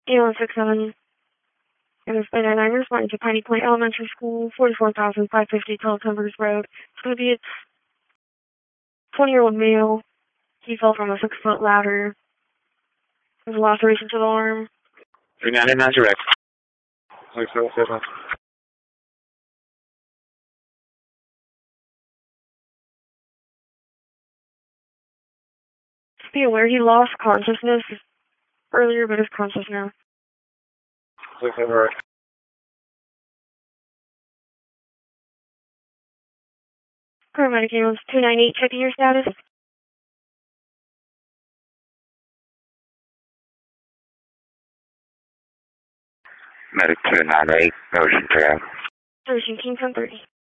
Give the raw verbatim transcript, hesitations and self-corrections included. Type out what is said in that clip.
eight one six seven. And it's been a nine responding to Piney Point Elementary School, forty-four thousand five hundred fifty Teletimbers Road. It's going to be a twenty-year-old male. He fell from a six-foot ladder. There's a laceration to the arm. three nine eight nine direct. six zero seven. Be aware he lost consciousness earlier, but is conscious now. six zero. Paramedic ambulance two nine eight, checking your status. Medic two nine eight, motion track. thirteen ten thirty.